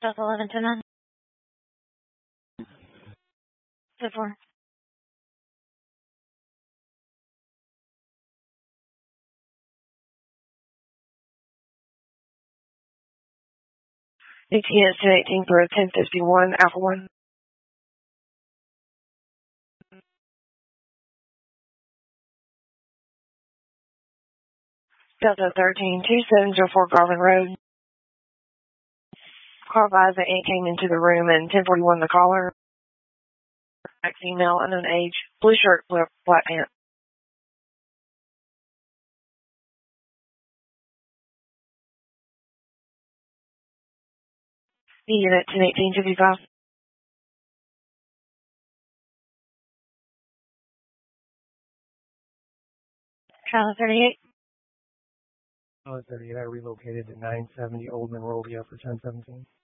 South 11 to 9. To 4. ATS 218 for 1051, Alpha 1. Delta 13, 2704 Garvin Road. Car advised that 8 came into the room and 1041 the caller. Black female, unknown age, blue shirt, black pants. The unit 101855. Charlie 38. Charlie 38, I relocated to 970 Old Monrovia for 1017.